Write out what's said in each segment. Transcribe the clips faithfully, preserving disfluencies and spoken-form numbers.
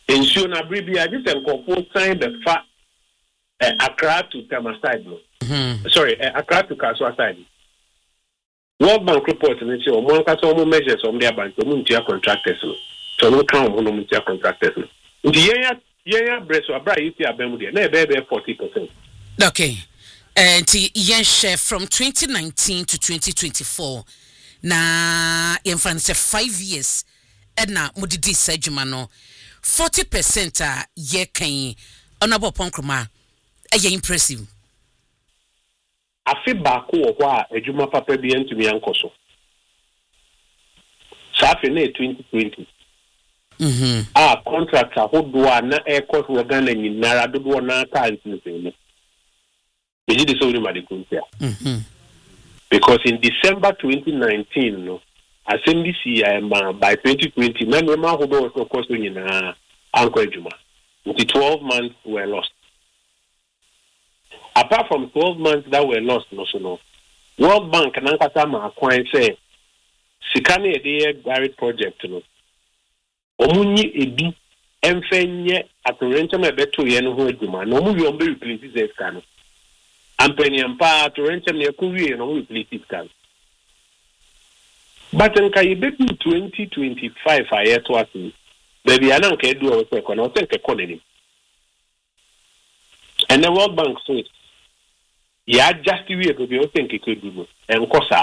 Ensure na bribi I just encompose sign the fa uh, Accra to Tamaside. Mm-hmm. Sorry, uh, Accra to Kaswa side. World Bank report and say one can some measures on their bank to muntia contractors. So no count on muntia contractors. In the year year breast or bra you see abemudia na be forty percent. Okay. And yen share from twenty nineteen to twenty twenty-four na in France five years and na mudidi sejuma no forty percent a ye kan honorable ponkroma e impressive. Afi baako wo ho a adwuma papa bi antumi ankoso. Safi na twenty twenty. Mhm. Ah contract ahodo a na e koso wa Ghana nyinara dodo na aka antini. Eji de so ni madikuntia. Mhm. Because in December twenty nineteen no assembly C I M by twenty twenty na no ma ahodo so koso nyina anko adwuma. The twelve months were lost. Apart from twelve months that were lost, no, so no. World Bank and Ankasa Makwan say, Sikane Ede Garrett project, no. Omuni Ebi, Enfenye, at the rentum a better yen who had demand, no, you only replace this can. Ampany and Pa to rentum near Korea and only replace this can. But in Kaibet twenty twenty five, I had to ask me, baby, I don't care do a second, I'll take a colony. And the World Bank says, yeah, just the way to be open to do and Kosa.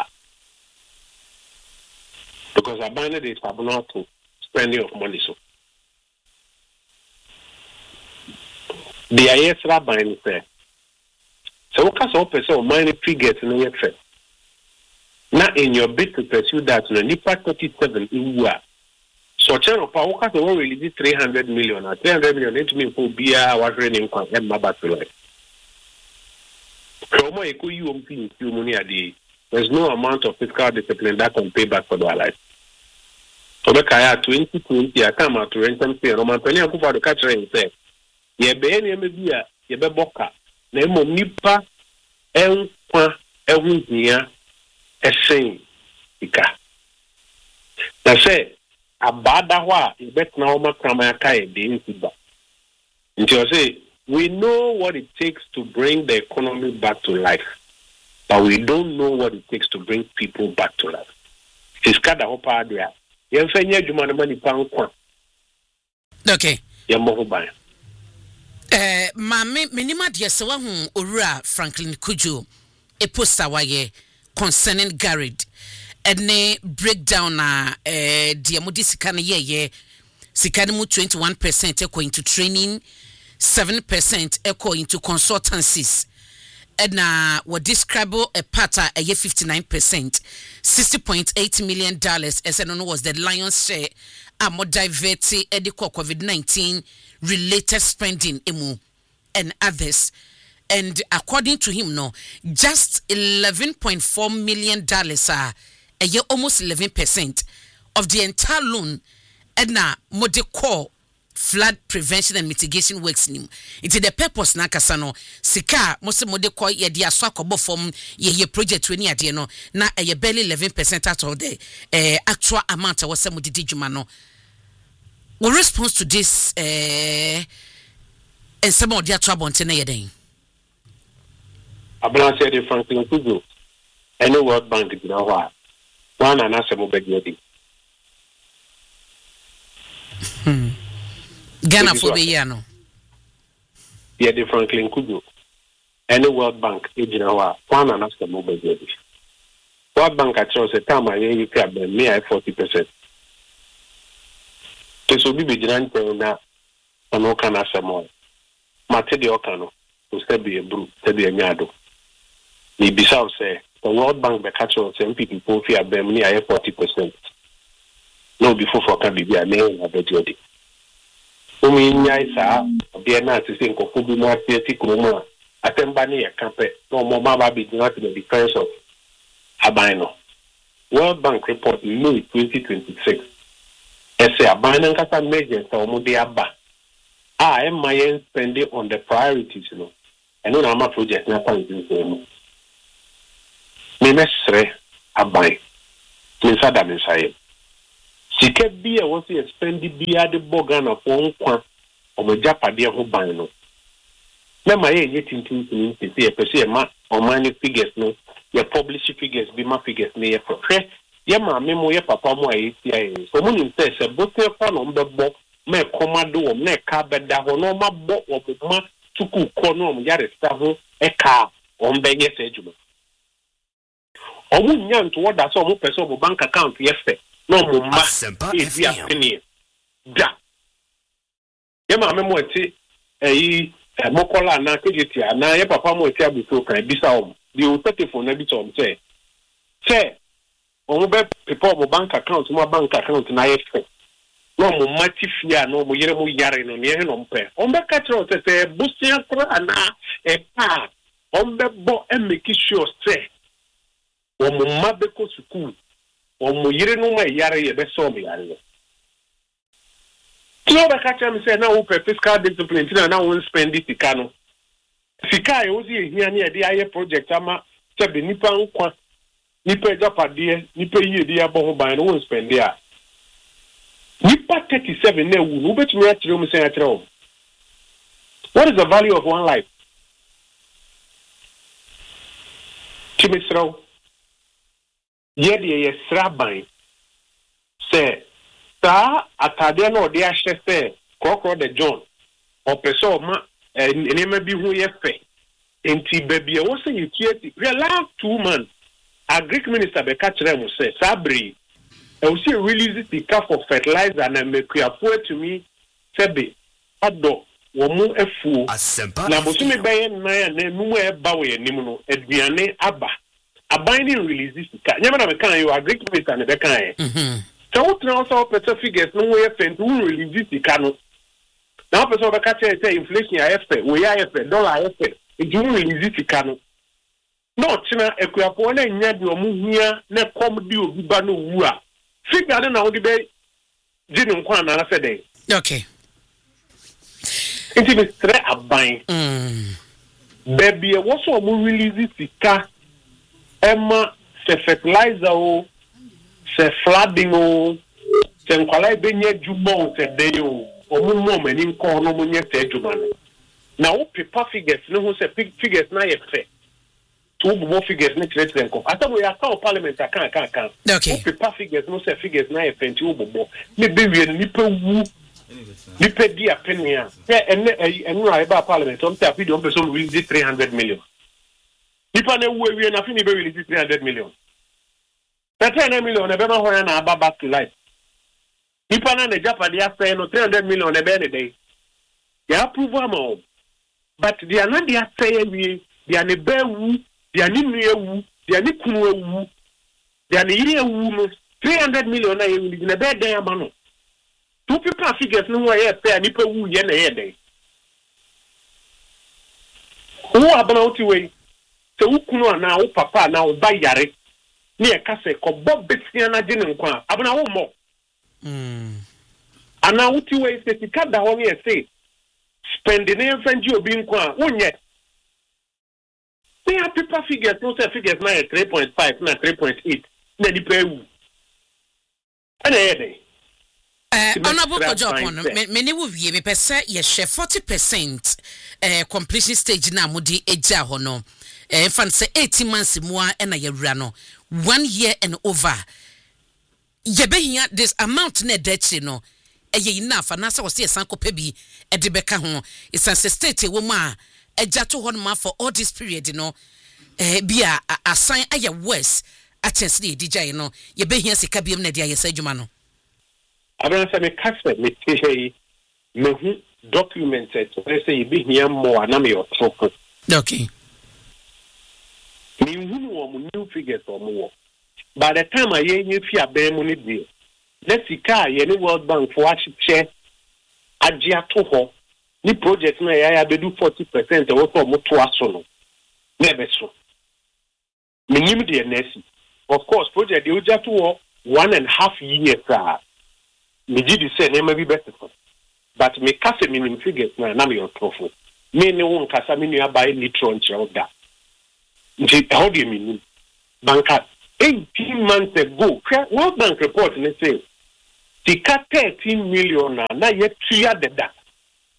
Because I banned it not to spending of money. So the I S R buying there. So what can open so money figures in your trade. Now in your bid to pursue that no Nipa thirty-seven in Ua. So channel power can release three hundred million or three hundred million into me for beer was running and my back to life. There's no amount of fiscal discipline that can pay back for their life. So the Kaya twenty twenty, I come out to rent and pay. Roman Penny, I go for the catcher and say, Ye be any media, ye be boka, Nemo Nipa, El Qua, Elwinnia, a saying, Ika. That's it. A bad wa, you bet now, Makamaka, the incident. Until I say, we know what it takes to bring the economy back to life, but we don't know what it takes to bring people back to life. It's kind of hard there. You say you money money pound. Okay. You move by. Eh, mame minima de sewa hu Owura Franklin Kujo e poster waye concerning Garrett. Ene breakdown na eh de modi sika na ye ye sika mu twenty-one percent equal into training, seven percent echo into consultancies. And now what describe a pattern a year fifty-nine percent, sixty point eight million dollars as I don't know was the lion's share a more diverted edico COVID nineteen related spending emu and others. And according to him, no, just eleven point four million dollars are a year almost eleven percent of the entire loan and now more core flood prevention and mitigation works nim. It's the purpose na kasano sika most mode ko ye dia so akobo form ye ye project we ni ade no na e barely eleven percent out of the uh, actual amount was some didi djuma no. What response to this eh uh, and some of their trouble until na den Abla said the Franklin Kujo any World Bank did na wa one and asemo be Hmm. Ghana for the year no. Yeah, the Franklin Kujo. Any World Bank, Ejinawa, one and after mobile baby. World Bank at a time I you can be me forty percent. This will be vigilant na no can answer more. Mate de Okano, who said be a brew, said be a nyado. The Bissau say the World Bank the catch on some people fear them near forty percent. No before for can be a name of the jody. Umi nyai sa bia na ti se nkofo bi mo atiati kromo atemba ne ya kampe no mo ma ba bi na the defense of Abino. World Bank report May twenty twenty-six. Ese Abino nkata measures sa omo de aba. Ah em my spending on the priorities no. Eno na ma project na pan din so no. Me mesre Abino. Me sada me sai. Sike bia was spending bia de bogana for nkwa omo japade ho ban no na ma ye ye tintin tintin se e pese ma o man figures no ye publish figures be ma figures ne ye hwe ye ma me mo ye papa mo ayi ti ayi so mo nim se se bote fa no mbebo me komado o me ka beda ho no ma bo o ma tuku ko no mo yare sta ho e ka o mbenye se adwuma omu nyanto woda so omu pese omu bank account ye fe no mo ma e bi afeni da ye ma me mo ti eyi mokola na kejeti na ye papa mo ti abuso kan bisa om di o telephone na bi to om say say omu be people mo bank account mo bank account na ye fe no mo mati fia no mo yere mo yare no ne he no mpe om be ka tro say say busia kra na e pa om be bo e make sure say omu ma be ko school omu yere no ma yare ye be so me yare Kyo ba kacha mi say na wo fiscal discipline tina na won spend it ikano sika e ozi ehia ne de aye project ama se be nipa nkwa nipa japade nipa yie de abo ho ban no won spend dia nipa thirty-seven na wu no betumi akire mu say akire wo what is the value of one life Kimisro ye de ye sraban say ta atade na ode ahye se kokro de John o peso ma enema bi hu ye fe enti babia wo se yutieti we last two months a Greek minister be ka kire mu se sabri e wo se release the cap for fertilizer na mekuafo to me sebe ado wo mu afuo na bosumi be na na nu e ba wo ye nim no aduane aba aban ni release the cap nyama na me kan yo a Greek minister na be kan e mhm so what now so better figures no way fend who release the cano now person be catch say inflation I F we I F dollar I F it you release the cano no china ekuapo na nya de omu hia na kom di obi ba no wu a figure na wo de be gini nkwa na na fede okay it is tre aban mm baby e wo so omu release the car emma se fertilizer o se flooding o se nkwala be nya djuma o se dey o omu mo mani nko no mo nya se djuma no na wo paper figures no ho se figures na ye fe to bo figures ni create them ko ata mo ya ka parliament aka aka aka okay paper figures no se figures na ye fe nti wo bo me be wie ni pe wu ni pe di apenia e ene enu a ba parliament on ta video on person release three hundred million ni pa na wu wie na fini be release three hundred million thirty million e be ma hoya na aba back to life nipa na ne japade afẹ no three hundred million e be ne dey ya approve am but they are not they say we they are ne be wu they are ni nu ewu they are ni kunu ewu they are ne yire ewu no three hundred million na e wu ne be dey ama no two people figures no why e pay nipa wu ye na ye dey wo abana oti we se wu kunu ana wo papa na wo ba yare ni e ka se ko bob betia na gene nkwa abana wo mo mm ana wuti we se sika da ho ni e se spend ne enfanji obi nkwa wonye we have paper figures no say figures na three point five na three point eight na di pewu ana ye dey eh honorable Kojopon me ni wo wie me pese ye share forty percent eh completion stage na mudi eja ho no eh fan say eighteen months mua na yewura no one year and over yebehia this amount na dechi no eye enough na say wose esan kopa bi e de beka ho isan state wo ma eja to ho ma for all this period no eh bia asan aye worse attense de dijai no yebehia sika biem na de aye sa adwuma no abran say me kaspe me tihei me hu documented so say yebehia mo na me otoko okay me hu wo mo new figures o mo by the time I yen fi aben mo ni deal let's see car ye ni World Bank for ahye agye ato ho ni project na ya ya bedu forty percent e wo so mo to aso no na be so minim de nesi of course project de uja to one and a half years ah me gi di say na ma bi better but me kase minim figures na na me otofo me ne won kasa me nua ba ni tron chero da nti how do you mean banka eighteen months ago World Bank report they say tika thirteen million na na ye tuya deda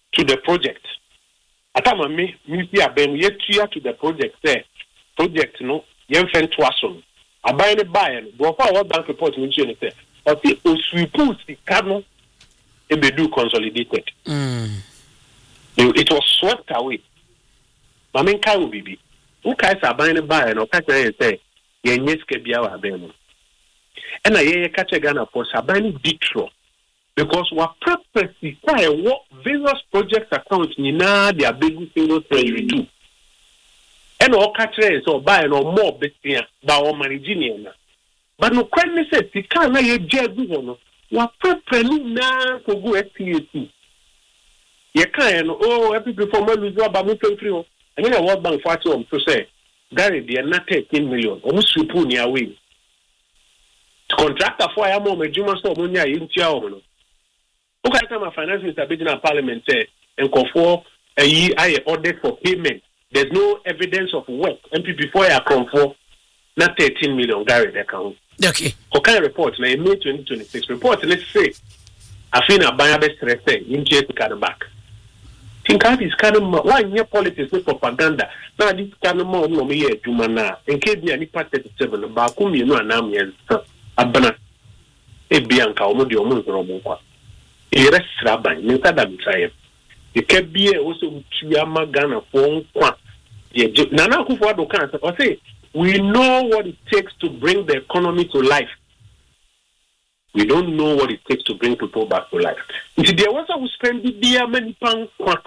to the project. Atama me me see aben ye tua to the project say project no yen fen to aso. Aban ne buy no go for World Bank report we say say o ti oswipu sika no e be do consolidated. Mm. It was swept away. Mama nkai wo bibi. Who kai sa aban ne buy no ka say say yen yeska bia wa aban no. And I hear catch a Ghana for Sabani Ditro because what purpose is why what various project accounts in they are big single treasury too. And all catchers or buy no more betting by all managing. But no crime says you can't let your jail do what purpose now for go S T A C. You can't oh every performer lose about moving free. I mean a World Bank for to say Gary they are not thirteen million almost triple near way. Contractor for a moment, you must have money in Tiaono. Okay, time of finance minister in parliament say and call for a year I ordered for payment. There's no evidence of work. M P before I come for not thirteen million Gary account. Okay. Okay, report now in May twenty twenty-six report. Let's say I feel a buyer best say in case to cut back. Think how this kind of why new politics with propaganda. Now this kind of more no me here Jumana. In case me any part thirty-seven about whom you know and I'm yes. Abana e bianca omo de omo nzoro kwa e restra ban me tada mitsaye e ka bie o so tuya magana fo nkwa ye nana akufo ado kan o say we know what it takes to bring the economy to life. We don't know what it takes to bring people back to life. If there was a spend the dia many pound kwa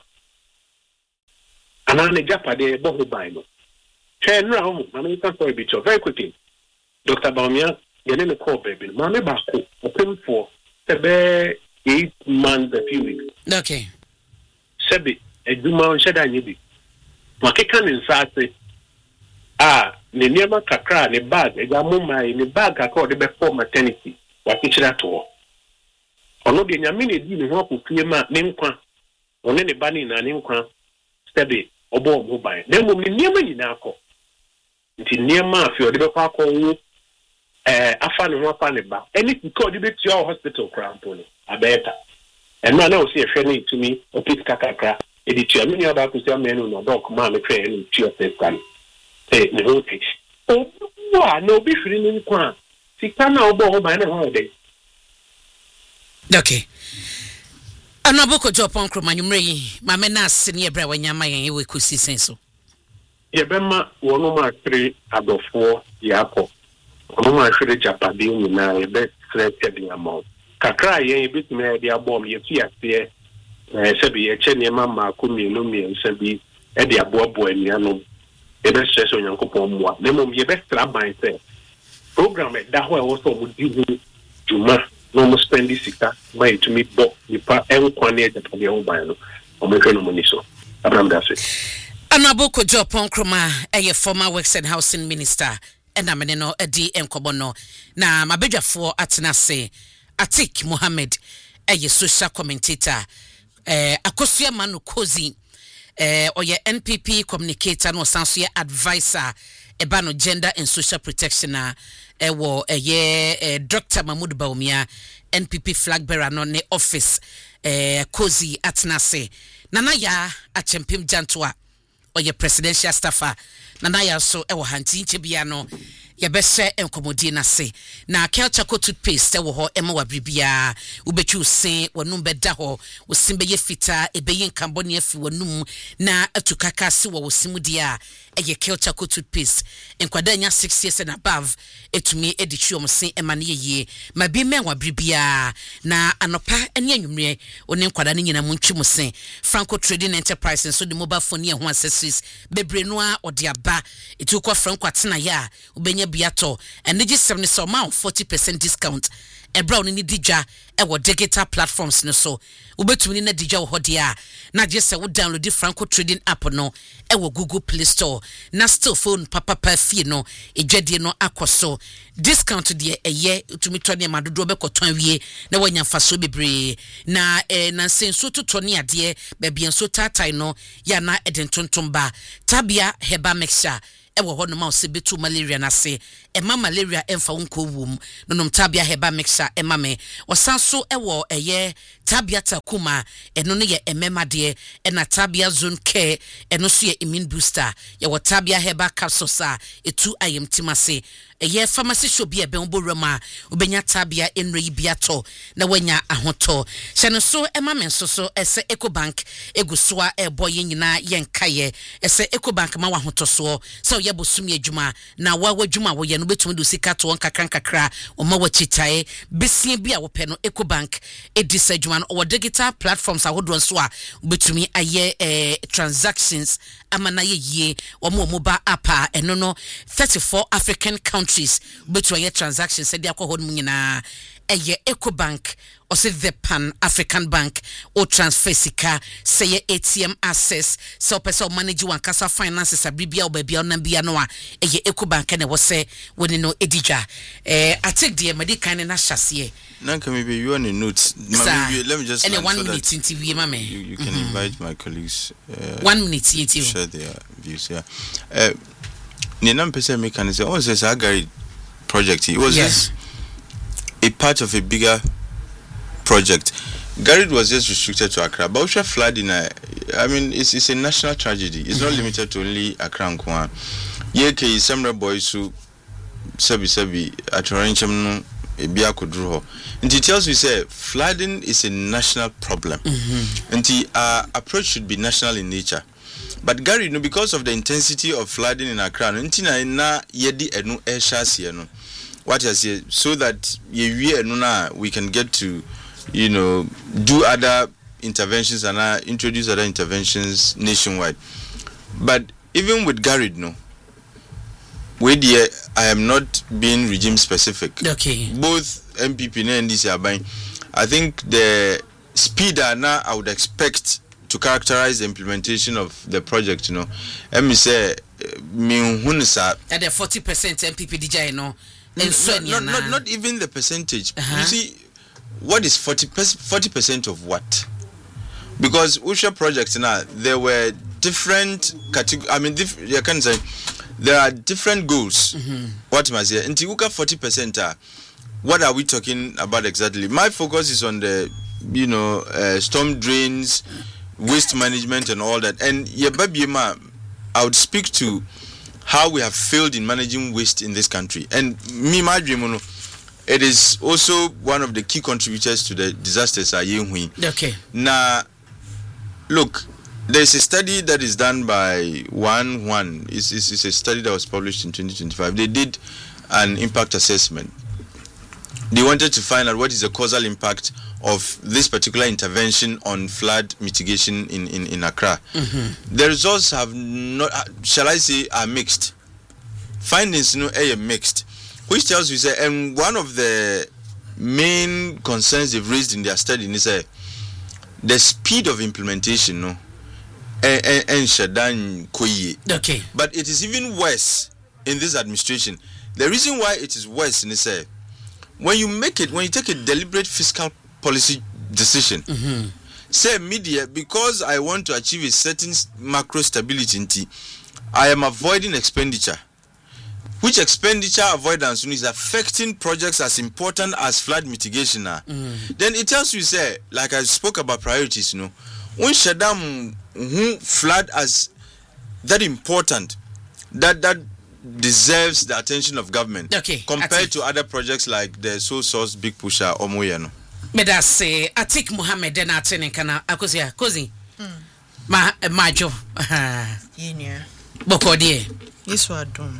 anana japa de bo ho ban no try no ho na me can for a bit very quickly. Doctor Baumia Getting a call, baby. Mammy Baku, open for seven, eight months, a few weeks. Okay. Sebi, a Duma shed I need it. Makikan in Sase. Ah, the Nema Kakra, the bag, a Gamuma, in the bag, I call the before maternity. What is that all? Or not the Yamini didn't help with Yama, Nimqua, or any bunny in an Nimqua, Sebi, or Bob Mobile. Then will be near me now. It's near my field, the park on Eh, afan no afan ba. Any because you be to your hospital crown pony. Abeta. And no no see a friend to me, o pit kakakra. E di tia me ni aba ko say me no no doc ma me twa ni tia face kan. Eh, ne ho ti. O wa no bi firi ni kwa. Sika na obo ho ba na ho de. Okay. Anaboko Jopon Kromanyumre yi, ma me na ase ne ebra wanyama yen we kusi senso. Ye bema wono ma three adofo yakọ. Mama should Japadi in a best threat the amount. Kakra, ye bit me the abom, ye see at the Sebi, a Chenya Mamma, Kumi, Lumi, and Sebi, Eddie Abobo and Yano. The best stress on Yanko Pomwa. Nemo, ye best trap myself. Program it that way also would give you Juma, no more spend this sika, by to meet Bob, the part and one year that the old bino, or my friend Moniso. Abraham Dassett. Anaboko Jopon Kroma, a former Works and Housing Minister. And I'm in no a D M Kobono. Na mabedja for Atinase Atik Mohammed, a social commentator, eh, Akosia Manu Kozi, eh, or your N P P communicator, no Sansuya advisor, Ebano gender and social protection, eh, wo a ye, eh, Doctor Mahmoud Baumia, N P P flag bearer no ne office, eh, Kozi Atinase, Nanaya Achempim Jantua, or your presidential staffer. Nana ya so ewo hanti chebia no ye behye enkomodi na se na Kelchaco toothpaste ewo ho ema wa bribia ubechu sen wonum beda ho wosim be ye fita ebeyin kamboni afi wonum na atukaka se wo wosim dia eye Kelchaco toothpaste enkwada nya six years and above etumi edichu omsen ema ne ye ma bi men wa bribia na anopa ene anwumre oni enkwada ne nyina muntwi musen Franco Trading Enterprise so the mobile phone ye ho accessories bebre no a odi aba itu kwa Franco atena ya ubenya biato and they just seventy so amount forty percent discount e brown ni dija e wo digital platforms no so ubetumi na dija wo hodia na just say wo download the Franco Trading app no e wo Google Play Store na still phone papa pa fie no e dwade no akoso discount de e ye utumi to ne madodo be koton wie na wanya faso bebre na e na senso to to ne ade be bia so tatai no ya na eden tontomba tabia heba mixture ewo ho no ma se betu malaria na se e ma malaria emfa wonko wom no nom tabia heba mixture e ma me osanso ewo eye tabia takuma eno no ye emema de e na tabia zone care eno so ye immune booster ye wo tabia heba capsules a etu ayem timase eye pharmacy shop bi e be oboroma obenya tabia enre biato na wanya ahoto hye so e ma me so so ese Ecobank egusua e boye nyina yenkaye ese Ecobank ma wahoto so so ye bosumi adwuma na wa wadwuma wo ye no betumi do sika to nkakran kakra o ma wachitae besie bi a wo pe no Ecobank edisa adwuma no o digital platforms ahodo so a betumi aye eh, transactions amana ye ye wo mo mobile app a eno no thirty-four African countries betumi aye transactions se dia kwaho no nyina eye Ecobank or say the Pan African Bank or transfer sika say A T M access so person manage one casa finances abibia obabi onambia no a eye Ecobank na wo say woni no edija eh I take the medical na hyase Nanka maybe you on the notes maybe let me just any one minute into we mama you, you can mm-hmm. invite my colleagues uh, one minute into share their views yeah uh Nenam pese mechanism what is a Gary project it was yes. a part of a bigger project. Garrett was just restricted to Accra. But Usha flood in a, I mean, it's, it's a national tragedy. It's mm-hmm. not limited to only Accra and Kwan. Yeke is some boys who sabi sabi at Rancham Ebia could draw. And he tells me, say, flooding is a national problem. Mm-hmm. And the uh, approach should be national in nature. But Gary, you know, because of the intensity of flooding in Accra, Ntina na yedi enu eshasi enu. What I say, so that we can get to, you know, do other interventions and uh, introduce other interventions nationwide. But even with Garrett, no, with the, I am not being regime specific. Okay. Both M P P and N D C are buying. I think the speed now I would expect to characterize the implementation of the project, you know. Let me say, me hunisa. At the forty percent M P P D J, no. No, not, not, not even the percentage. Uh-huh. You see, what is forty percent of what? Because U S H A projects now, there were different categories. I mean, diff- you can say there are different goals. Mm-hmm. What must I say? In Tiuka, forty percent are. What are we talking about exactly? My focus is on the, you know, uh, storm drains, waste management, and all that. And Yababiyema, I would speak to how we have failed in managing waste in this country. And me, my dream, it is also one of the key contributors to the disasters. Okay. Now, look, there's a study that is done by One One. It's, it's, it's a study that was published in twenty twenty-five. They did an impact assessment. They wanted to find out what is the causal impact of this particular intervention on flood mitigation in, in, in Accra. Mm-hmm. The results have not, shall I say, are mixed. Findings, you know, are mixed, which tells you, say, and one of the main concerns they've raised in their study is uh, the speed of implementation, no, and shadan koye. Okay. But it is even worse in this administration. The reason why it is worse is uh, when you make it, when you take a deliberate fiscal policy decision, mm-hmm. say media, because I want to achieve a certain macro stability, I am avoiding expenditure. Which expenditure avoidance is affecting projects as important as flood mitigation. Mm-hmm. Then it tells you, say, like I spoke about priorities, you know, when Shadam flood as that important, that that deserves the attention of government. Okay. Compared to other projects like the Sole Source Big Pusher or Moyano. Meda say Atik Muhammad then atene kana akosia kozi ma majo yinia bokodie yesu adom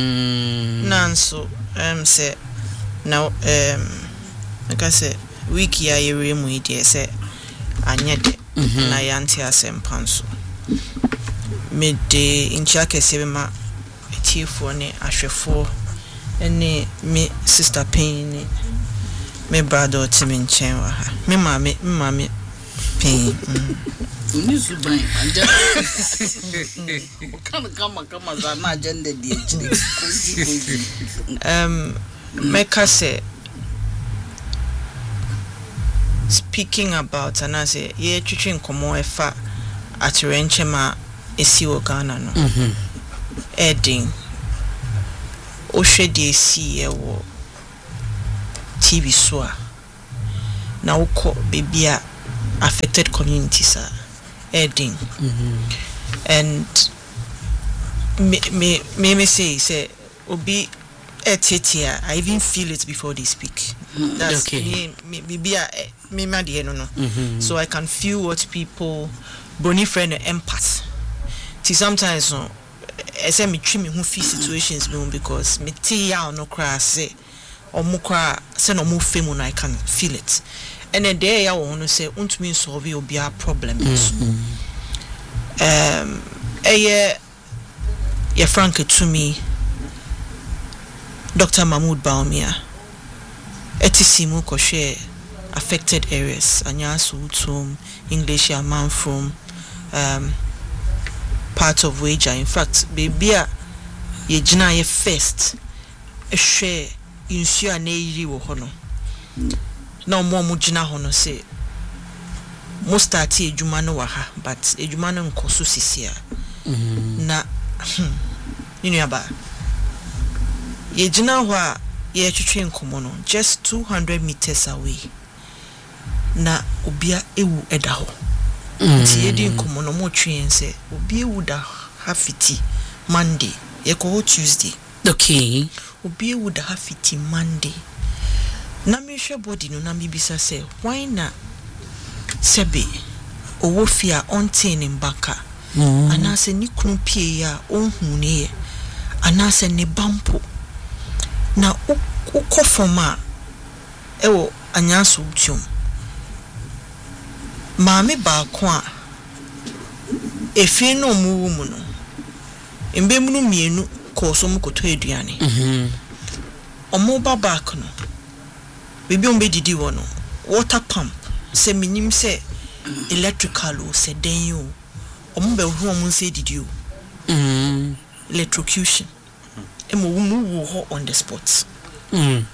mm nanso em se na em aka se wiki ya yere mu ide se anyede na yanti asempanso me de incha kese ma etiefo ne ahwefo ene me sister pain ne me brother timin chenwa ha me mama me mama pain uni suban anja kama kama kama za na agenda di echide um me kase speaking about anase ye twitwe nkomo efa atirenche ma esi wo Ghana no mhm edin ohwe de si e wo T V so a na wokɔ baby a affected communities are heading. Mm-hmm. And me me me me say say obi etitia I even feel it before they speak. Mm-hmm. That's okay. me me baby a me ma de no no. Mm-hmm. So I can feel what people brony friend empath. See sometimes no I say me trim me who feel situations because me tea ya no cry say or mo cry say no mo fame when I can feel it. And then there ya want to say untumi solve obi a problem. Mm-hmm. Um eh ye frank to me Doctor Mahmoud Baumia etisimu ko share affected areas anyaso utum English ya man from um part of Wager. In fact baby a ye gina ye first e share insu a na yiri wo ho no na mo mo gina ho no say mo start ejuma no wa ha but ejuma no nkoso sisia na you know ba ye gina ho a ye twetwe nkomo no just two hundred meters away na obia ewu eda ho nti ye di nkomo no mo twen se obi ewu da hafiti Monday ye ko Tuesday. Okay. Obi ewu da hafiti Monday na me hwe body no na me bisa se why na sebe owo fia ontin mbaka mm. anase ni kunu pie ya onhu ne ye anase ne bampo na ukofoma ewo anyanso utiom maame ba ko a efi no mu mu no embemunu mienu ko so mu koto eduane mhm omo baba ko no bibi on be didi wo no water pump se minim se electrical o se den yo omo be hu omo se didi o mhm electrocution emo mu wo ho on the spot mhm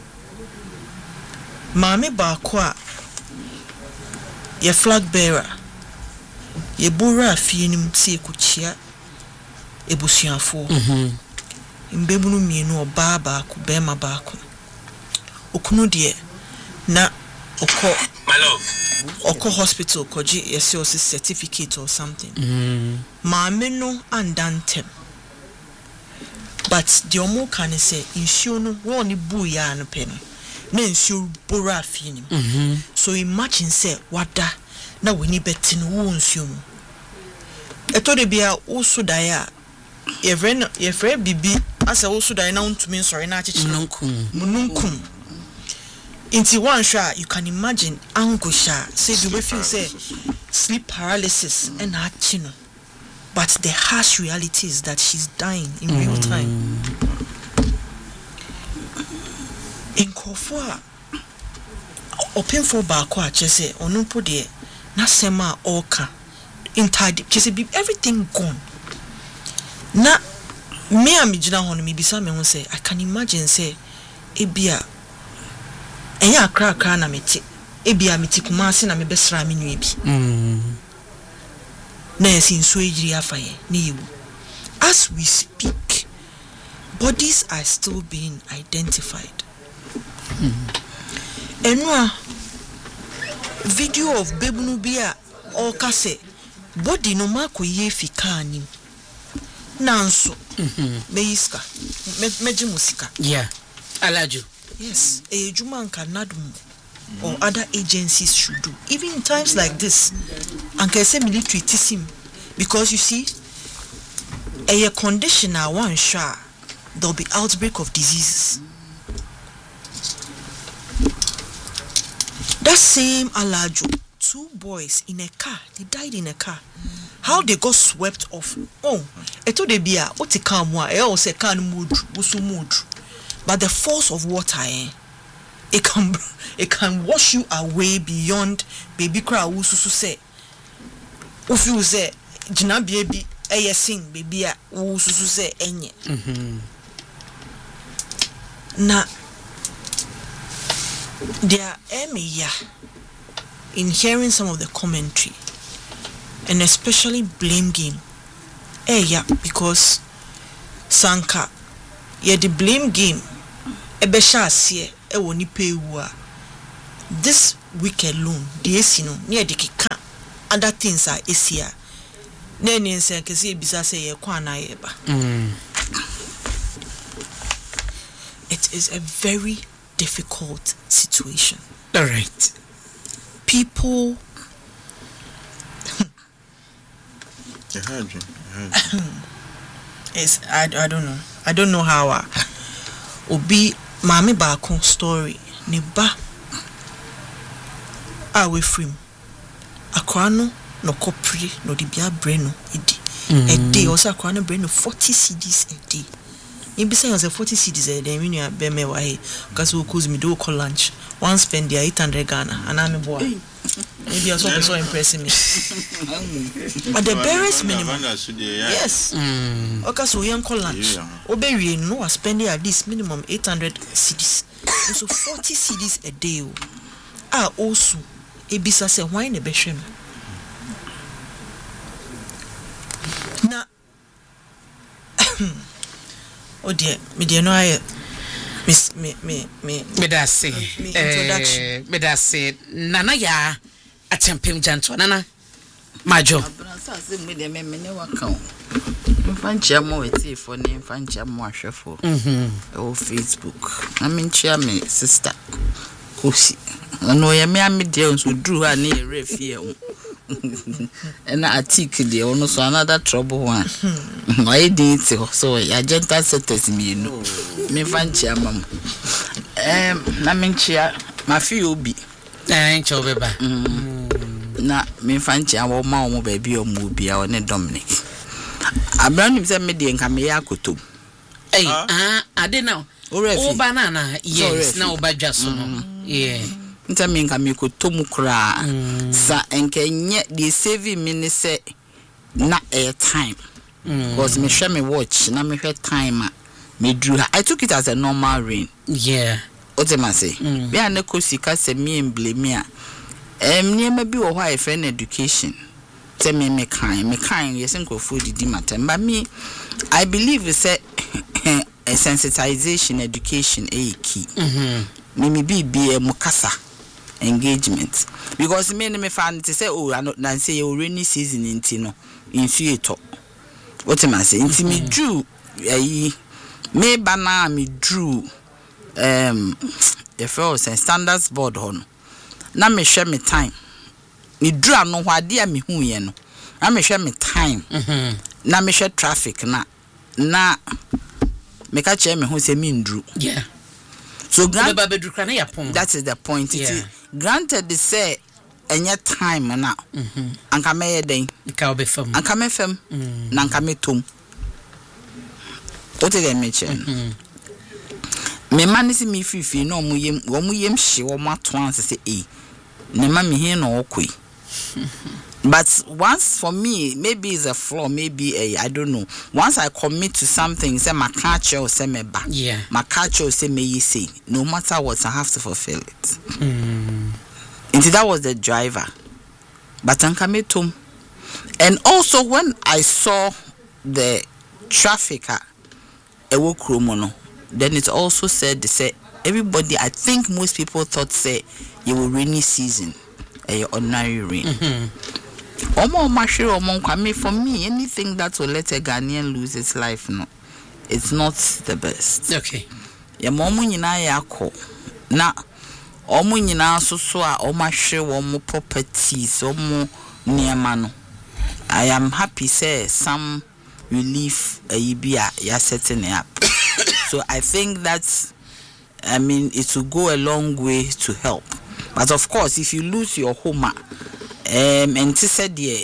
maame ba ko a ye flag bearer ye bora afienim se ekuchia ebusuafo mhm mbebunu mienu oba ba ko bema ba ko okunu de na oko my love oko hospital koji yes your certificate or something mhm maame no andantem but the omo kan say insuo no won bu ya no pe no na insuo bora afienim mhm so imagine say wada na weni beti no wo insuo mu eto de bia usu daya even yefre bibi asa usu daya na untumi sorry na achichi mununkum mununkum inti one shot you can imagine angusha say the way feel say sleep paralysis and achino but the harsh reality is that she's dying in mm. real time in Kofa open for baako a chese onumpo de na sema oka intadi chese be everything gone na me amigina ho no me bisa me ho say I can imagine say ebia enya akra akra na meti ebia meti kuma ase na me besra me nua bi mm na esin so ejiri afaye na yewu as we speak bodies are still being identified mm. Enua video of bebunu bia o kase body no mako ye fika anim nanso mhm meiska meji musika yeah alaju yes a juma kanadum or other agencies should do even in times like this and can say military tisim because you see a condition na one sha there'll be outbreak of diseases. That same Alaju, two boys in a car, they died in a car. How they got swept off? Oh, eto de bia oti kamwa e o se kan mood busu mood. But the force of water eh it can it can wash you away beyond baby cry wususu say. Ufi say jina baby eye sing baby a wususu say enye. Mhm. Na there are in hearing some of the commentary and especially blame game eh yeah because Sanka ye the blame game ebe sha asie e wo nipa ewu a this week alone the esi no ne de keka other things are esia na ni nse kese ebisa say ye kwa na ye ba. Mm. It is a very difficult situation. All right. People I heard you. I heard you. It's, I, I don't know. I don't know how uh, obi mami baako story ne ba a we free akwa no no kopri no de bia bre no edi a day also akwa no bre no forty cedis a day. In say was forty cedis a day when you be me wa he cause we cause me do call lunch one spend there eight hundred Ghana and I'm boy. Maybe also so impressing me. But the barest minimum. Yes. Mm. Okay, so we call lunch. Obery no spending at least minimum eight hundred cedis. So forty cedis a day. Ah, also, ebisa say why ne behwe me. Na oh dear, me dear no I Miss me me me me da say eh me da say nana ya atempem janto nana majo abransa say me de me me ne waka mfanchia mo weti fo ne mfanchia mo ahwefo mhm o Facebook na me nchia me sister kosi no ye me am de nso duru ha ne ye refie ho na article de ono so another trouble one why did it so ya gentle setters me no me fanchi amam em na me nchia ma fi obi eh ncho beba na me fanchi awo ma o mo ba bi o mo obi a ne Dominic abranu se me de nka me ya kotom eh ah ade now o banana yes na obadwa so no yeah nta me nka me kotom kura sa enkenye de save me ne se na air time because me share me watch na me hwe time a me drew I took it as a normal rain. Yeah. What am I say? Me an ekosi ka se me blame me a em niema bi wo hwa friend education. Tell me me kind, me kind yes nkofo didi matter. But me I believe say a sensitization education a key. Mhm. Me me be be a mukasa engagement because me me fan to say oh I not say you rainy season inti no insu eto. What am I say? Inti me drew eh me bana me drew um the first standards board on na me hwe me time me drew no hwade a me hu ye no na me hwe me time mhm na me hwe traffic na na me ka che me hu se me ndru yeah so grant that is the point. Yeah. It granted they say any time na mhm anka me ye den ka obe fam anka me fam na anka me tom what did they mention? Me man is me fifi no mu yem wo mu yem hye wo mato an say eh ne ma me hin no okoi. But once for me maybe it's a flaw, maybe a I don't know. Once I commit to something say my catch or say me back. Yeah. My catch or say me you say no matter what I have to fulfill it. Mm. And that was the driver. But anka me tom. And also when I saw the traffic ewo kromo, then it also said they say everybody I think most people thought say you will rainy season a ordinary rain. Mm-hmm. Omo mashiro omo kwame for me anything that will let a Ghanaian lose its life no it's not the best. Okay. Ya momo nyina yakọ na omo nyina soso a omo ahwe omo properties omo niema no I am happy say some relief ayibia ya setting up. So I think that's I mean it will go a long way to help. But of course if you lose your home um and to said the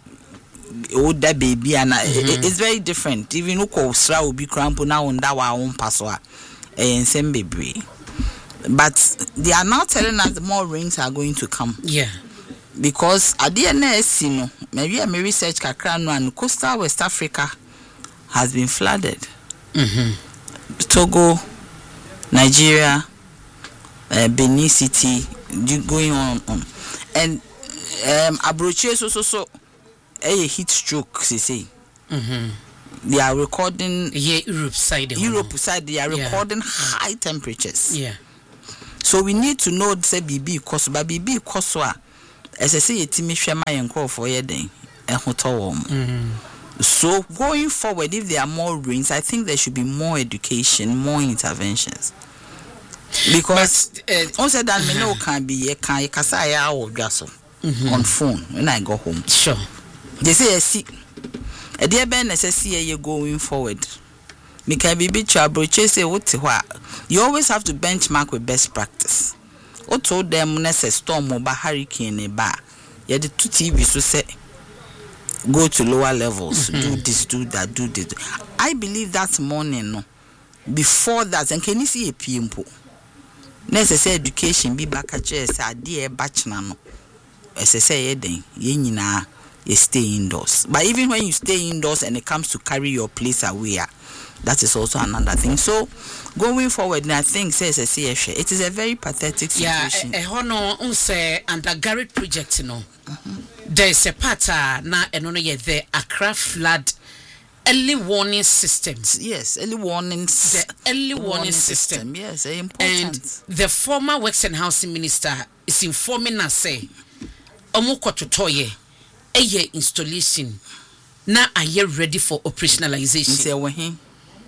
older baby and mm-hmm. it's very different. Even uko sra will be crampo now on that one paswa and same baby. But they are now telling us more rains are going to come. Yeah. Because at the end of you know, maybe a research kakra no and coastal West Africa has been flooded. Mm-hmm. Togo, Nigeria, uh, Benin City, going on, on. And um, Abroche so so so a heat stroke, they say. Mm-hmm. they are recording yeah Europe side Europe side they are yeah. recording high temperatures. Yeah. So we need to know say B B cost but B B cost wa as I say yetimi hwe ma yenko for yeden ehoto wo. So going forward, if there are more rains, I think there should be more education, more interventions. Because but, uh, on said that me no can be a can kasa ya o dwaso on phone when I go home. Sure. They say see a dear ben necessary you going forward. Me can be bit trouble chase what you always have to benchmark with best practice. O told them necessary storm or hurricane ba. Yeah, the two T V so say go to lower levels, mm-hmm. do this, do that, do this. I believe that morning, no, before that, and can you see a P M po? Necessary education be back at chess, a dear bachelor, no. As I say, then, you know, you stay indoors. But even when you stay indoors and it comes to carry your place away, that is also another thing. So, going forward, I think, says a C F, it is a very pathetic situation. Yeah, a hono unse under Garrett project, you know. There is a part uh, na enono ye the Accra flood early warning systems. Yes, early warning. The early warning, warning system. system. Yes, important. And the former Works and Housing Minister is informing us say, "Omo kototoye, eye installation, na aye ready for operationalization."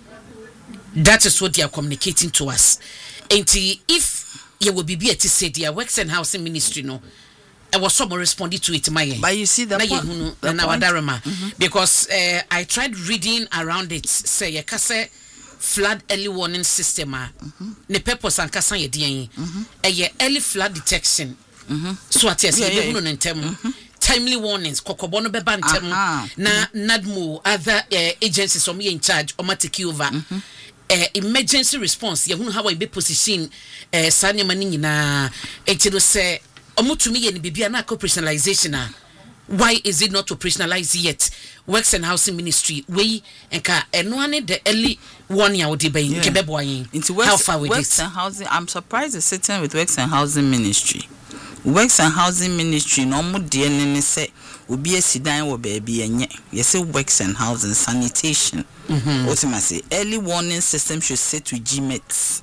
That is what they are communicating to us. And if you will be be to say the Works and Housing Ministry no. I was someone responding to it, my. But you see the point, the mm-hmm. because uh, I tried reading around it. Say, you can say flood early warning system. Mm-hmm. Ne purpose and kasa ye diyen. A early flood detection. Mm-hmm. So at yes, you know mm timely warnings. Kokobono beba ntem. Na nadmu other uh, agencies from me in charge. Oma take over. Mm-hmm. Uh, emergency response. You know how I be position. Uh, Sanya mani na. Etiro say. Omutumi and Bibia na operationalization. Why is it not operationalized yet? Works and Housing Ministry, we and ka and one the early one year would be how far with Works and Housing. I'm surprised it's sitting with Works and Housing Ministry. Works and Housing Ministry no more D N N say will be a sidan or baby and yet yes, Works and Housing Sanitation. What am I say? Early warning system should say to G M E Ts.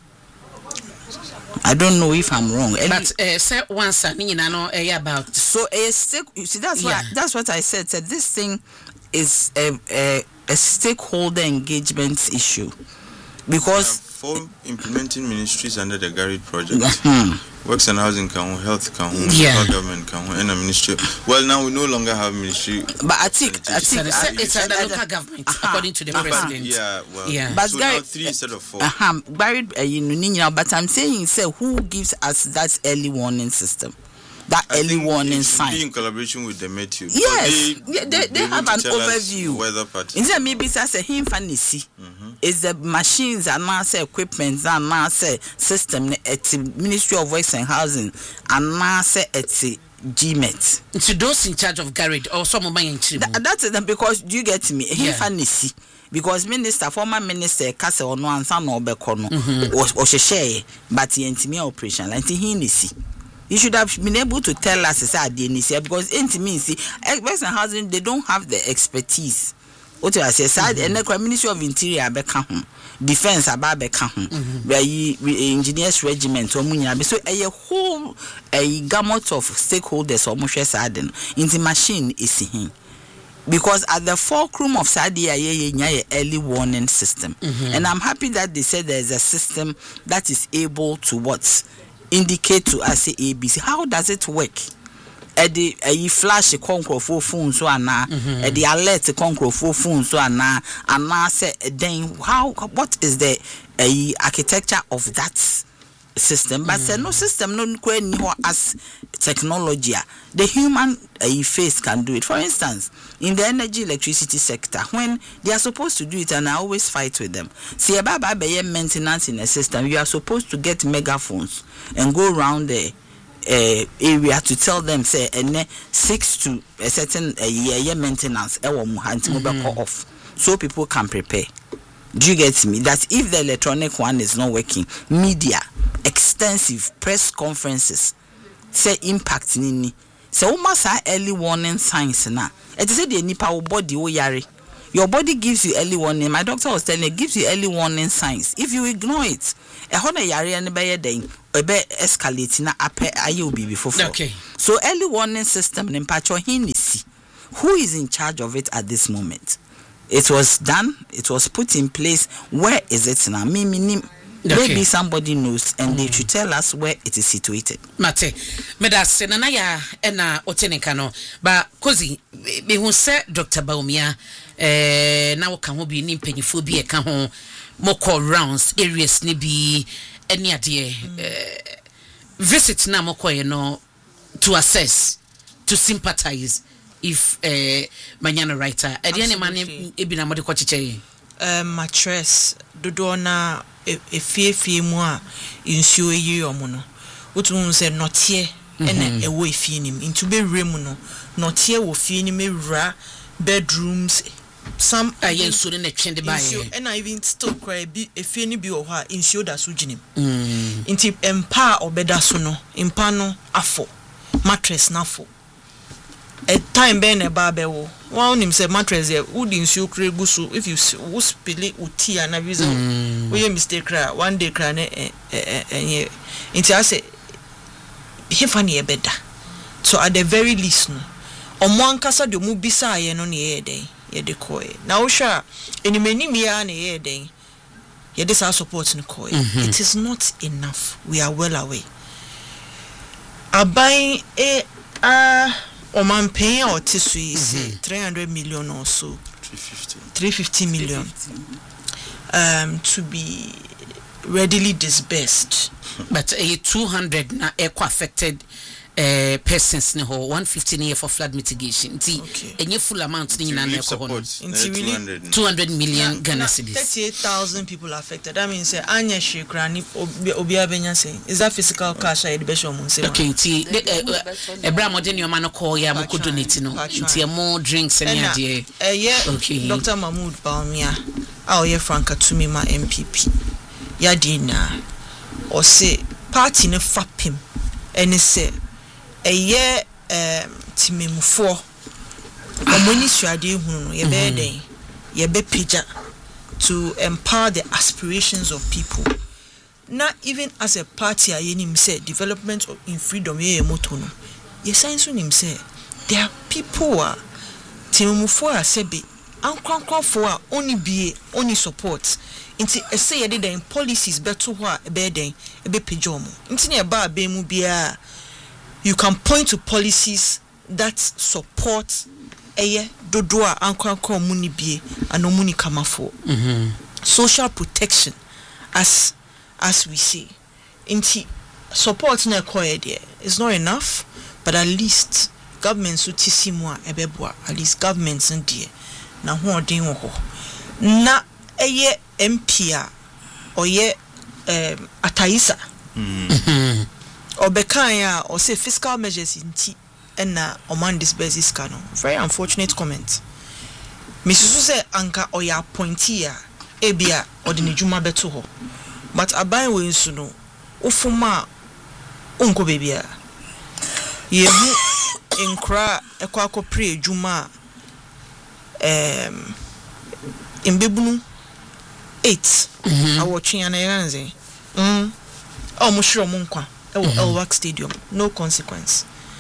I don't know if I'm wrong. But uh, say once I mean I know uh, about so a stake. You see, that's yeah. what that's what I said. Said this thing is a a, a stakeholder engagement issue because for implementing ministries under the Garrett project, mm-hmm. Works and Housing can health can yeah. local government can and a ministry. Well, now we no longer have ministry. But I think I think it's, it's, it's under local government uh-huh. according to the uh-huh. president. Yeah, well, yeah. But so Garrett, now three instead of four. Uh-huh. Garrett, uh, you know, but I'm saying, say, who gives us that early warning system? That I early warning sign. Be in collaboration with the Meteo. Yes, they, yeah, they, they have an overview. Weather pattern. Instead, maybe say him fancy. Is the machines and now say equipment and now say system at the Ministry of Works and Housing and now say at the G M E T. To those in charge of Garrett or some of my in That, That's it because you get me. Him fancy. Because minister, former minister, Kase or no answer no bekono or share, but he intimate operation. Like he nisi. You should have been able to tell us as because intimacy, Works and Housing, they don't have the expertise. What I say, side and the Ministry of Interior become defense about become where engineers regiment or munya. So a whole a gamut of stakeholders or mushe sadden into machine is him. Because at the fulcrum of Sadia, yeah, early warning system, mm-hmm. and I'm happy that they said there is a system that is able to what indicate to us A B C. How does it work? At the a flash a conquer for phone so ana at the alert a conquer for phone so ana and now say then how what is the a architecture of that system? But mm-hmm. no system no as technology. The human a face can do it. For instance, in the energy electricity sector, when they are supposed to do it, and I always fight with them. See about maintenance in a system, you are supposed to get megaphones and go around the uh, area to tell them say and six to a certain uh, year maintenance mm-hmm. off, so people can prepare. Do you get me? That if the electronic one is not working, media, extensive press conferences, say impact nini. So almost early warning signs na. It is the nipa body o yare. Your body gives you early warning. My doctor was telling me it gives you early warning signs. If you ignore it, a hona yari and by day, a be escalating na ape ayo be before. Okay. So early warning system in Pacho Hinisi. Who is in charge of it at this moment? It was done, it was put in place. Where is it now? Me, me, me. Okay. Maybe somebody knows and mm. they should tell us where it is situated. Mate, meda senana ya ena oteneka no. Ba kozi me hu se Doctor Baumia eh na wo kan ho bi ni mpanyifo bi e ka ho moko rounds areas ni bi eni ade mm. eh visit na moko ye no to assess, to sympathize if eh manyana writer e de ne mane e bi na mode ko chiche um mattress dodo na efie mu a nsuo yi omo no wotu se notie ene ewo efie nim into be rem no notie wo fie nim ewura bedrooms some ayen so ne twende ba ye and I even still cry bi efie ni bi o ha nsuo da so ginim mm nti empa obeda so no empa no afo mattress na afo a time ben e ba be wo one him say mattress e would nsuo kra gusu if you wo spili uti ana reason we mistake kra one day kra ne enye nti I say he funny e beda so at the very least no omo ankasa de mu bisa ye no ne ye den ye de koy na wo sha enimani mia na ye den ye de sa support no koy it is not enough. We are well away abai e ah Oman pay or tissu say three hundred million or so. three fifty. three fifty million. Um to be readily disbursed. But a uh, two hundred na eco affected uh, persons ne ho one fifty year for flood mitigation. See, okay. Any full amount ni na eco two hundred million Ghana cedis. thirty-eight thousand people affected. That means say anya shekra ni obi abenya say. Is that physical cash I be show mun say. Okay, see ebra mo de ni o ma no call ya mo ko donate no. Nti more drinks and ya eh yeah. Okay. Doctor Mahmoud Baumia a o ye Franka Tumima M P P. Ya di na o say party ne fapim ene say eye um timemufo omoni suade hunu no ye be den ye be pija to empower the aspirations of people. Not even as a party ayenim say development in freedom ye moto no ye sense nim say there are people are timemufo asebe ankwankwanfo a oni bie oni support nti ese ye den policies beto ho a be den e be pija omo nti ne ba be mu bia. You can point to policies that support eye dodoa ankwanko muni bie anomuni kamafo. Mhm. Social protection as as we say. Inti support na koye there is not enough, but at least governments utisimu a ebeboa at least governments ndie na ho odin ho. Na eye M P a oye um, Ataisa. Mhm. Obekanya or say fiscal measures in T and na oman disburses cano. Very unfortunate comment. Missus say anka oya pointia ebia or the Nijuma beto. But abai we suno ufuma unko bebia. Yehu inkra ekwako pre juma um imbebunu eight. I watching an eranze. Mm. Oh mushro munkwa. Mm-hmm. Elwak Stadium, no consequence.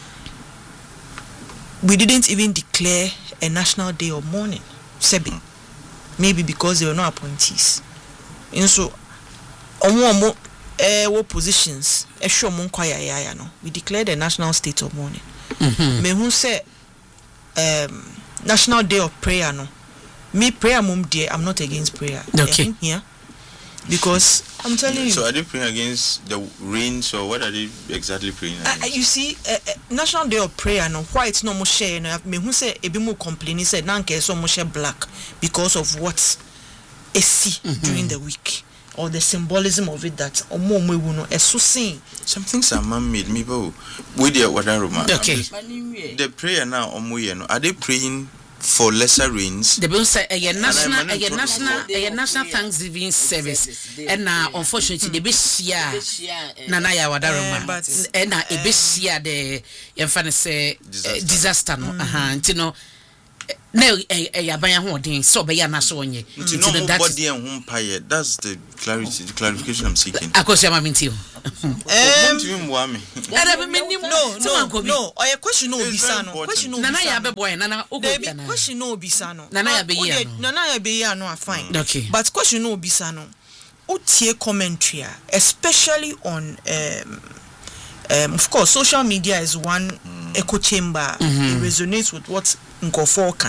We didn't even declare a national day of mourning, Sebi. Maybe because they were not appointees. And so, omo eh what positions? E show mon kwaya ya no. We declared a national state of mourning. Me who say um national day of prayer no. Me prayer mum dear, I'm not against prayer. Okay. Yeah. Because I'm telling you. So are they praying against the rains or what are they exactly praying against? Uh, you see, uh, uh, National Day of Prayer, no, why it's no more share. No, me who say a bit more complaining said, "Nanke so much black because of what I see mm-hmm. during the week or the symbolism of it that or more we will know." So saying some things are man-made. Me bo with the water room. Okay. The prayer now, omo are they praying for lesser rains? The bill say a national, a national, a national Thanksgiving service, and now unfortunately the bishia Nanaya Wadaroma, and now a bishia the infant say disaster no, uh-huh, you know, na e abanya ho den so be ya na so onye nti no body and home pie. That's the clarity, the clarification I'm seeking. Akosia ma minti o um no no no or a question no bisa no question no nana ya be boy nana ogobi na question no bisa no nana ya be ya no nana ya be ya no fine. Okay, but question no bisa no utie commentary especially on um um of course social media is one mm. echo chamber. Mm-hmm. It resonates with what Nkofoka.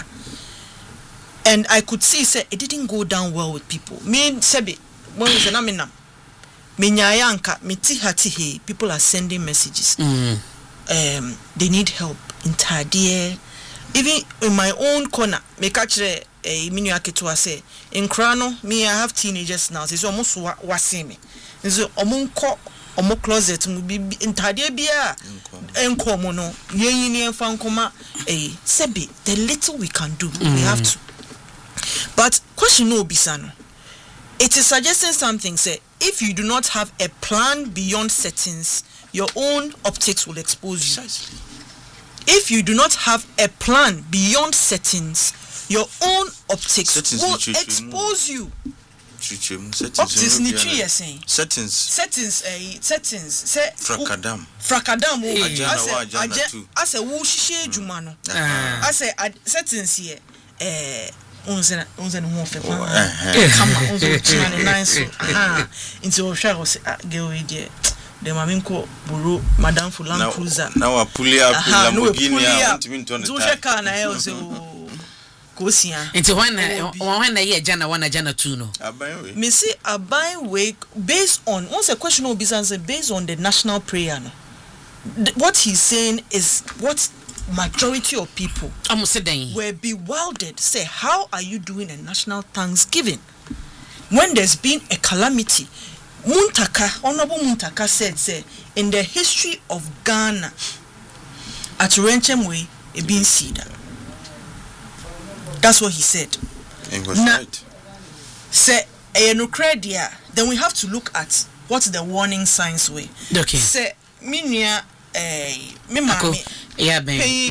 And I could see say it didn't go down well with people. Me sebi when we say na me nam me nyayanka me ti hati he people are sending messages. Mm. Um they need help in Tadie. Even in my own corner me catch a minu aketua say in Krano me I have teenagers now. So almost wase me. So omunko omo closet mu bi Tadie bia enko mo no yen yin enfa nkoma eh sebi the little we can do mm. we have to. But question no bisano. It is suggesting something say if you do not have a plan beyond settings, your own optics will expose you. Precisely. If you do not have a plan beyond settings, your own optics settings will expose you. Optics ni tree you saying. Settings. Settings eh settings say Frakadam. Frakadam o ase ase wo hihye adwuma no. Ase settings here eh unzena unzena ho fe kwa kama unzo chine nice aha into ohwa go say girl we there the maminko buru madam fulan cruiser now a pulley up Lamborghini ntimi ntonde zo hwe ka na e o say kosia into when when na ye jana wana jana tu no me see aban we based on once a question will be answered based on the national prayer no what he's saying is what majority of people were bewildered. Say, how are you doing a national Thanksgiving when there's been a calamity? Muntaka, Honorable Muntaka said, say, in the history of Ghana, at Renchemwe, it been cedar. That's what he said. It was Na, right. Say, a then we have to look at what the warning signs were. Okay. Say, Minia. Eh, me mami, yeah, baby.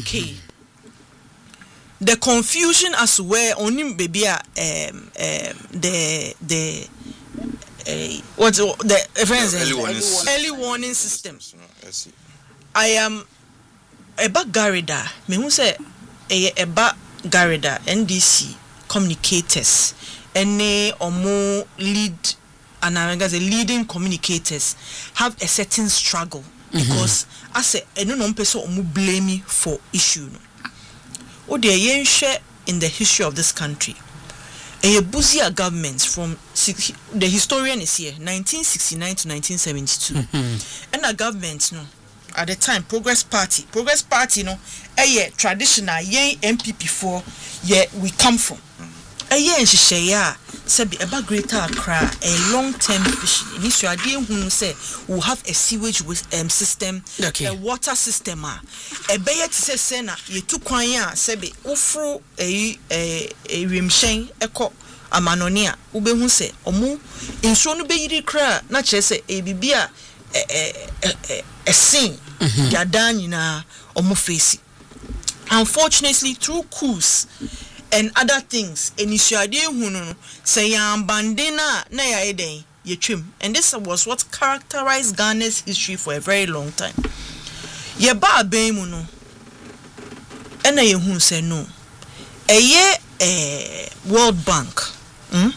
The confusion as to where only baby um um the the uh, what's the friends early, warning early warning system. I am a back garida. Me who say a back garida N D C communicators any or more lead and I guess the leading communicators have a certain struggle. Because mm-hmm. I say I don't know person omu blame me for issue no. O de yen share in the history of this country. A Buzia government from the historian is here nineteen sixty-nine to nineteen seventy-two. Mm-hmm. And a government no at the time Progress Party. Progress Party no a traditional yen M P P for yeah we come from. A yen shishaya sabi eba Greater Accra a long-term vision. Initially, I didn't say we'll have a sewage with um system, okay. A water system. Ah, a bayet say sena ye tu kwanya sabi ufru a a a rimshen eko amanonia ube hu se omu inso no be yiri kra na che say e bibia e e e sin ya dan nyina omu face. Unfortunately, through coups and other things, initially hunu say yam bandina na ya eden ye trim, and this was what characterized Ghana's history for a very long time. Ye ba abemu no, ena ye hu say no, a ye eh World Bank, hmm,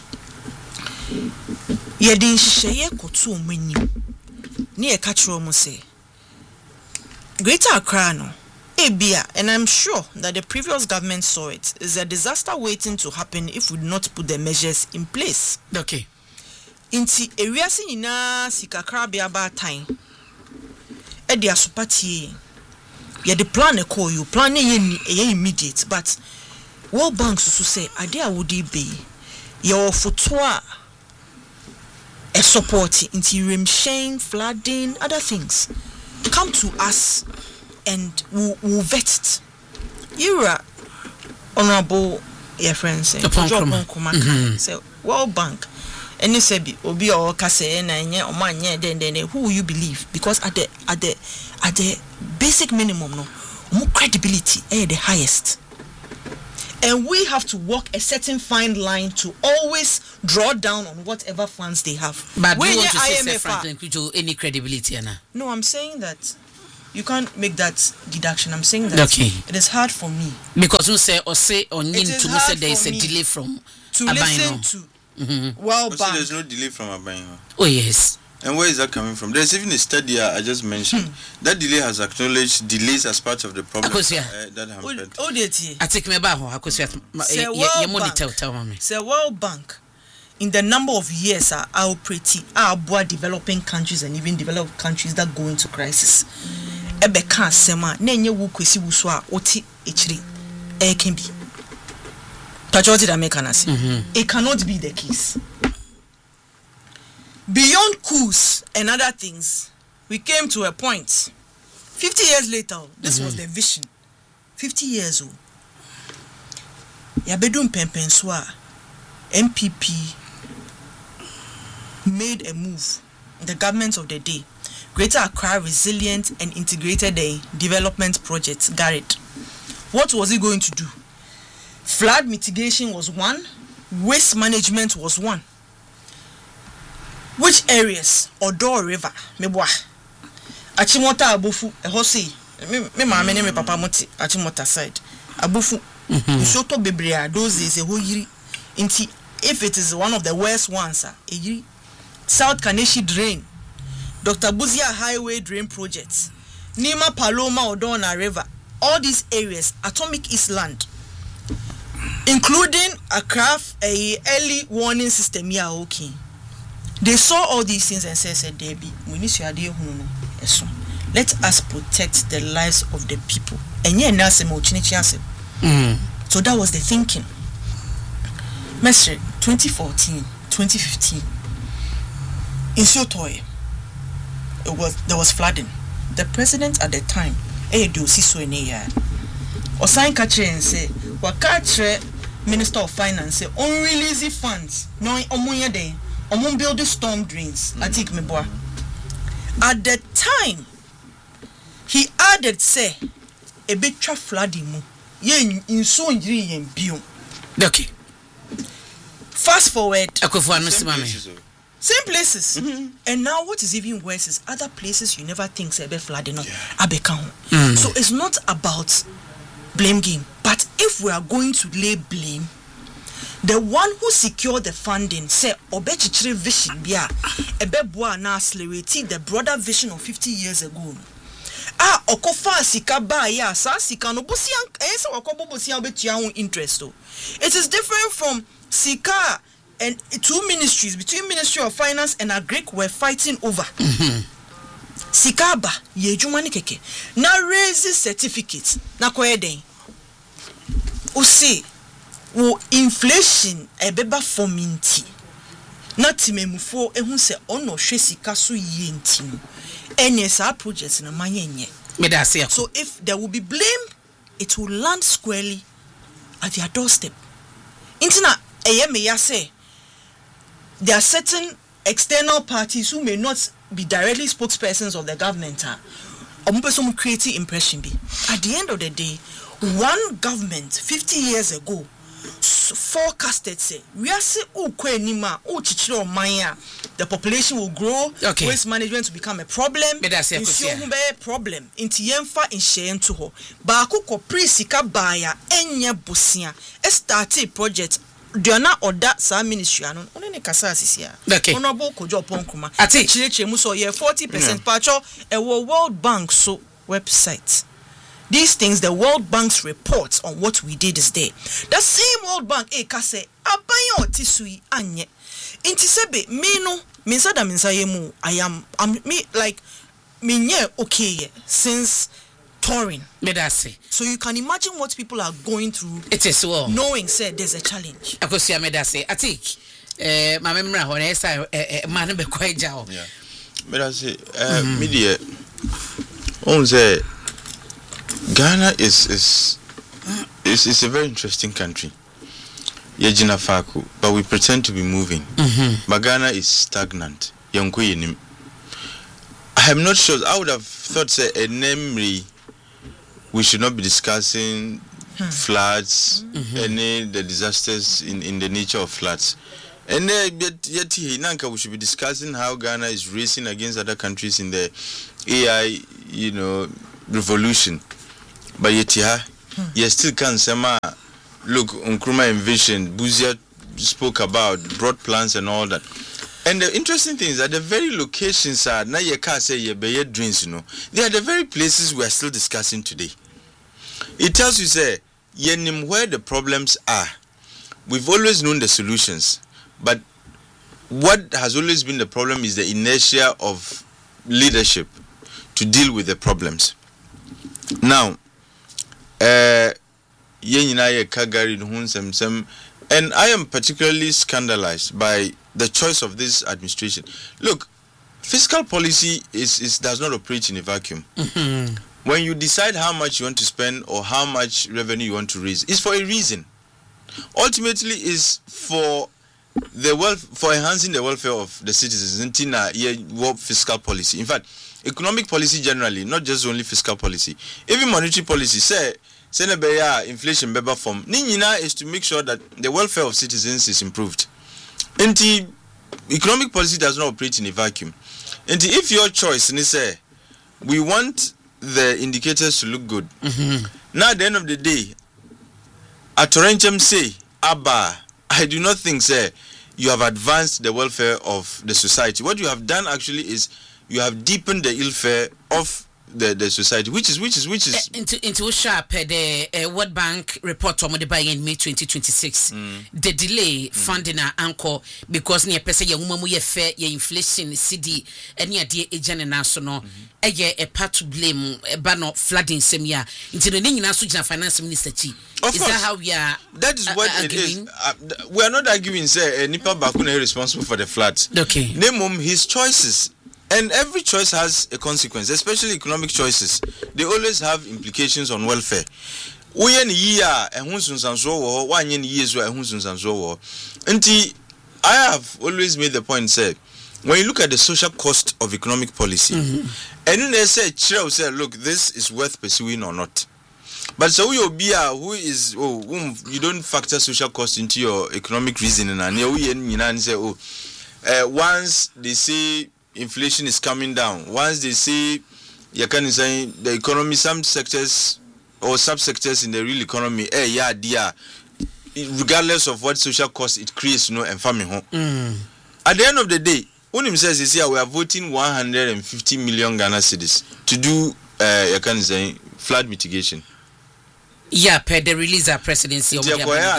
ye din hye ye kotu omanim, ni e ka kiro mo say Greater Accra no. And I'm sure that the previous government saw it. Is a disaster waiting to happen if we do not put the measures in place. Okay. Inti area si ina sikakra be aba time. E dia supati. Ya the plan e call you plan e immediate, but World Bank so say ade a wodi be your footwa e support inti rimshen, flooding, other things. Come to us and we'll, we'll vet it. You are honorable, your friends say, mm-hmm. Say, World Bank, and you say, Obi or Kase, and or man, then, then, who will you believe? Because at the at the at the basic minimum, no more credibility, eh, the highest. And we have to walk a certain fine line to always draw down on whatever funds they have. But do when you want to I say M F Sir Franklin Kujo any credibility, Anna? No, I'm saying that you can't make that deduction. I'm saying that okay. It is hard for me. Because you say or say or need to say there is a delay from to listen to mm-hmm. Well, so there's no delay from Abaino. Oh yes. And where is that coming from? There's even a study I just mentioned. Hmm. That delay has acknowledged delays as part of the problem uh, that happened. Oh, dear. I take me back. I could say, Say World Bank, in the number of years are our pretty, our boy developing countries and even developed countries that go into crisis. Ebe kan sema, nenye wu kwesi wuswa oti echiri. E can be. Tachoti da mekanasi. It cannot be the case. Beyond coups and other things, we came to a point. Fifty years later, this mm-hmm. was the vision. Fifty years old. Yabedum Pempenswa, M P P made a move. The government of the day, Greater Accra Resilient and Integrated Day Development Project, GARID. What was it going to do? Flood mitigation was one. Waste management was one. Which areas? Odo River, mebwa. Achimota abufu, ehosi. Me me mama ne me papa moti Achimota side. Abufu. Usoto bebrea those days e ho yiri. Inti if it is one of the worst ones, ah, e yiri. South Kaneshi drain. Doctor Buzia Highway drain project. Nima Paloma Odona River. All these areas, Atomic East Land, including a craft a early warning system here, okay. They saw all these things and said, said Debbie, we need to adhere so let us protect the lives of the people. And yeah, now some so that was the thinking. Master, twenty fourteen, twenty fifteen, in Sotoy, it was there was flooding. The president at the time, eh, do see so in a year. Or sign catcher and say, what catcher Minister of Finance say, unreleased funds, no omunya day. I'm build the storm drains. I take me boy. At the time, he added say a bit flooding mu. Ye in so injury yen biom. Okay. Fast forward. Same places. Same places. Mm-hmm. And now what is even worse is other places you never think say be flooding no. Abekang. Mm. So it's not about blame game. But if we are going to lay blame, the one who secured the funding say obechichire vision bia ebeboa na accelerate the broader vision of fifty years ago. Ah okofa sika ba ya sa sika no bosian ense wakobo bosian obetua ho interest o. It is different from sika and two ministries between Ministry of Finance and Agric were fighting over. Mm-hmm. Sika ba ye adwuma ne keke. Na raise certificate na koyeden. O see wo inflation ebeba fominti na timemufo ehun se ono hwe sika so yie nti no enye sa project na manyenye so if there will be blame it will land squarely at their doorstep intina eye me ya say there are certain external parties who may not be directly spokespersons of the government ah omo creating impression be at the end of the day one government fifty years ago forecasted say we are say ukwenima uchichiro maya the population will grow, okay. Waste management will become a problem, a problem inti yemfa inhye nto ho ba akoko prisika baya enye bosia e start project duana oda sa ministry anon one ne kasa asisia honorable kojo ponkuma ati chirechire mu so ye forty percent pacho e wo World Bank so website. These things, the World Bank's reports on what we did is there. The same World Bank, eh, kase, abayo tisui anye. Inti sebe, me no, minsa da minsa yemu, I am, I'm, me, like, me nye okay, since touring. Medase. So you can imagine what people are going through. It is well. Knowing, said, there's a challenge. Akosia medase. Atik, eh, ma memra hone, esa, eh, manu be kwa jao. Yeah. Medase, eh, media, on say, Ghana is is is is a very interesting country. Yejina faku, but we pretend to be moving. Mm-hmm. But Ghana is stagnant. I am not sure. I would have thought say a memory we should not be discussing hmm. floods, mm-hmm. any the disasters in, in the nature of floods. And uh, yet, yet we should be discussing how Ghana is racing against other countries in the A I, you know, revolution. But yet, yeah, hmm. you still can't say, look, Nkrumah envisioned, Buzia spoke about, broad plans and all that. And the interesting thing is that the very locations are, now you can't say you be dreams, you know, they are the very places we are still discussing today. It tells you, say, yenim where the problems are. We've always known the solutions, but what has always been the problem is the inertia of leadership to deal with the problems. Now, uh, and I am particularly scandalized by the choice of this administration. Look, fiscal policy is, is does not operate in a vacuum. Mm-hmm. When you decide how much you want to spend or how much revenue you want to raise, it's for a reason. Ultimately, is for the wealth, for enhancing the welfare of the citizens. In fiscal policy. In fact, economic policy generally, not just only fiscal policy, even monetary policy. Say, say inflation beba form. Nina is to make sure that the welfare of citizens is improved. And economic policy does not operate in a vacuum. And if your choice is say we want the indicators to look good. Mm-hmm. Now at the end of the day, at Torrencham say, Abba, I do not think say you have advanced the welfare of the society. What you have done actually is you have deepened the ill-fare of the, the society, which is which is which is uh, into into sharp uh, the uh, World Bank report on the buy in May twenty twenty-six. Mm. The delay mm. funding our anchor because near person ya woman we fair ya inflation C D any idea agent national a a part to blame a banner flooding semia into the name national finance minister chi. Of is course. That how we are? That is uh, what uh, it arguing? is. Uh, we are not arguing say uh, Nipa Bakuna is responsible for the floods. Okay. Name him his choices. And every choice has a consequence, especially economic choices. They always have implications on welfare. We in year and so one years and so I have always made the point say when you look at the social cost of economic policy, mm-hmm. and then they say, say, look, this is worth pursuing or not. But so you be who is oh whom you don't factor social cost into your economic reasoning and you say oh uh, once they say inflation is coming down. Once they see, you can say the economy, some sectors or subsectors in the real economy, eh, yeah, dear, regardless of what social cost it creates, you know, and farming home. Mm. At the end of the day, Unim says this year we are voting one hundred fifty million Ghana cedis to do, uh, you can say, flood mitigation. Yeah, per the release of presidency. Just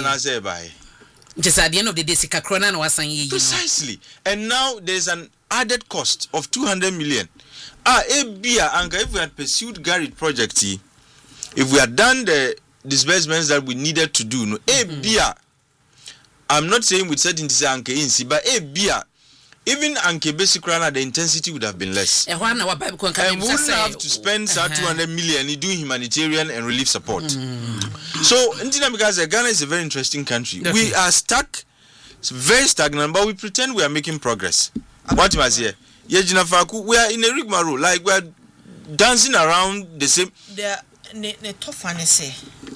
at the end of the day, Sikakrona was saying precisely, and now there's an added cost of two hundred million. Ah, a beer, and if we had pursued Garrett project, if we had done the disbursements that we needed to do, no, a beer. I'm not saying with certainty say anke insi, but a beer. Even anke basic rana, the intensity would have been less. And we wouldn't have to spend uh-huh. two hundred million doing humanitarian and relief support. Mm. So, because Ghana is a very interesting country. Okay. We are stuck, it's very stagnant, but we pretend we are making progress. What was here? We are in a rigmarole, like we are dancing around the same. The the tough one say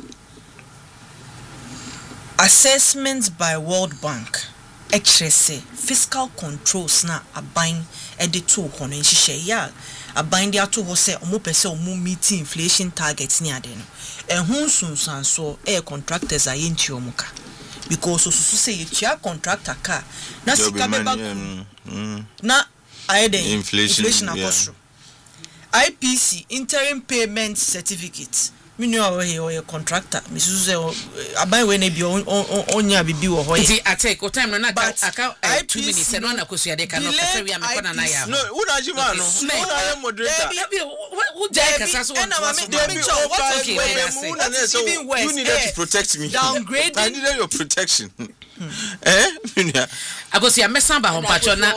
assessments by World Bank actually say fiscal controls na abain edit to hono nhihye ya abain dia to ho say omo pese omo meet inflation targets ni ade no ehun sunsan so e contractors aye nti omuka because osusu say you contractor car na sika beba na aye the inflation, inflation across yeah. I P C interim payment certificate me know we contractor me say abai we na bi onya bibi wo ho ye I take o time no na aka two minutes no na kosu de ka no kasa wi am ko na na ya no una jima no una ye moderator who jai kasa so na me dey me show what okay you needed to protect me downgrading I needed your protection eh agosi ya mesa ba hon pacho na no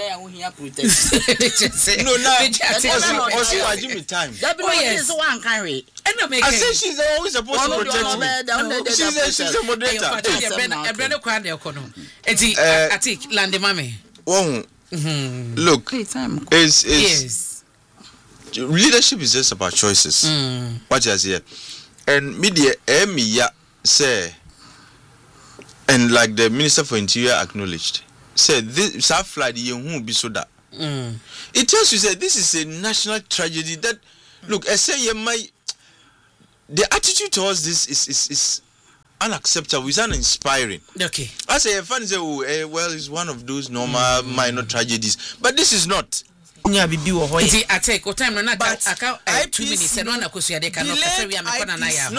na also I give me time that be is one carry I say she's always supposed to protect me she's a, she's a moderator ebrene kwa de kono enti atik lande mame oh look is is leadership is just about choices mm. What is here And media emi ya say, and like the Minister for Interior acknowledged, said this South flood you won't be so that. Mm. It tells you that this is a national tragedy. That look, I say my the attitude towards this is is, is unacceptable. It's uninspiring. Okay. I say, fans say, oh, eh, well, it's one of those normal mm. minor tragedies, but this is not. Yeah, bibi wo hoye. I take time no na aka two minutes and one akosu ade ka no kase we am ko na na ya.